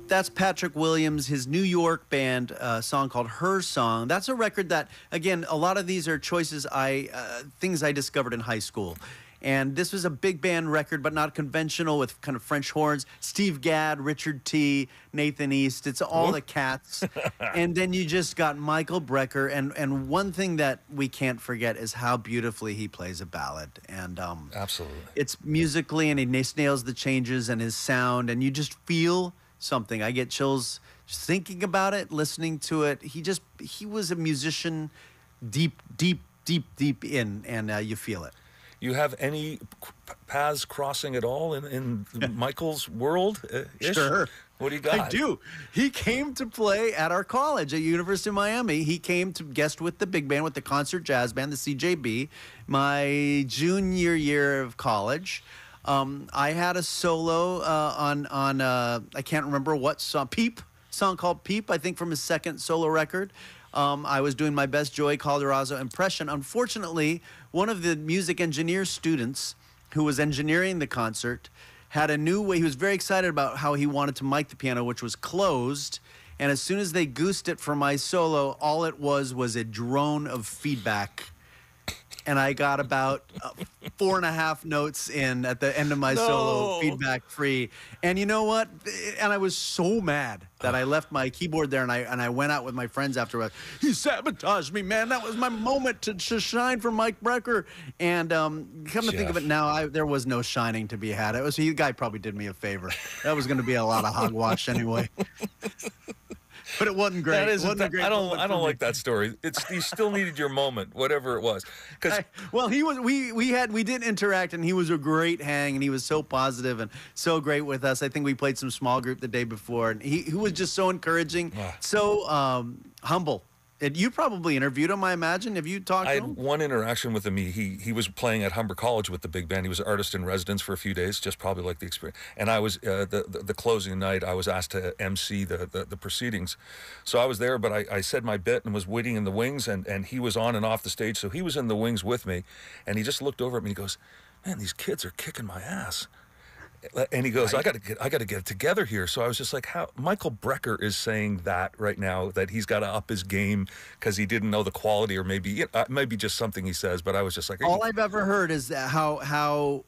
That's Patrick Williams, his New York band song called Her Song. That's a record that, again, a lot of these are choices things I discovered in high school. And this was a big band record, but not conventional, with kind of French horns. Steve Gadd, Richard T., Nathan East. It's all the cats. And then you just got Michael Brecker. And one thing that we can't forget is how beautifully he plays a ballad. And absolutely, it's musically, and he nails the changes and his sound, and you just feel something. I get chills just thinking about it, listening to it. He was a musician deep in, and you feel it. You have any paths crossing at all in Michael's world? Sure. What do you got? I do. He came to play at our college at University of Miami. He came to guest with the big band, with the concert jazz band, the CJB, my junior year of college. I had a solo on I can't remember what song, song called Peep, I think from his second solo record. I was doing my best Joey Calderazzo impression. Unfortunately, one of the music engineer students who was engineering the concert had a new way. He was very excited about how he wanted to mic the piano, which was closed. And as soon as they goosed it for my solo, all it was a drone of feedback. And I got about 4.5 notes in at the end of my solo, feedback free. And you know what? And I was so mad that I left my keyboard there, and I went out with my friends afterwards. He sabotaged me, man. That was my moment to shine for Mike Brecker. And come to think of it now, there was no shining to be had. The guy probably did me a favor. That was going to be a lot of hogwash anyway. But it wasn't great. I don't like that story. You still needed your moment, whatever it was. Well, he was. We did interact, and he was a great hang, and he was so positive and so great with us. I think we played some small group the day before, and he was just so encouraging, so humble. You probably interviewed him, I imagine. Have you talked to him? I had one interaction with him. He was playing at Humber College with the big band. He was an artist in residence for a few days, just probably like the experience. And I was the closing night. I was asked to MC the proceedings, so I was there. But I said my bit and was waiting in the wings, and he was on and off the stage, so he was in the wings with me, and he just looked over at me. And he goes, "Man, these kids are kicking my ass." And he goes, I got to get it together here. So I was just like, how Michael Brecker is saying that right now, that he's got to up his game because he didn't know the quality, or maybe just something he says. But I was just like, all I've ever heard is that how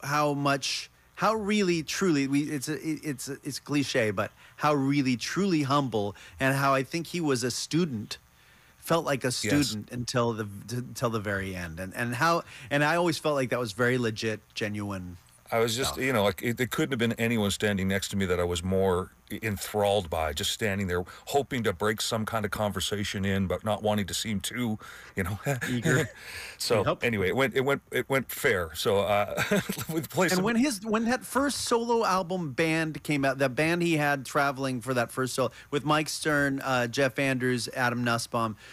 really truly it's cliche, but how really truly humble, and how I think he was a student. Felt like a student until the very end, and I always felt like that was very legit, genuine. I was just, like it couldn't have been anyone standing next to me that I was more enthralled by, just standing there hoping to break some kind of conversation in, but not wanting to seem too, eager. So anyway, it went fair. So when that first solo album Band came out, that band he had traveling for that first solo with Mike Stern, Jeff Andrews, Adam Nussbaum,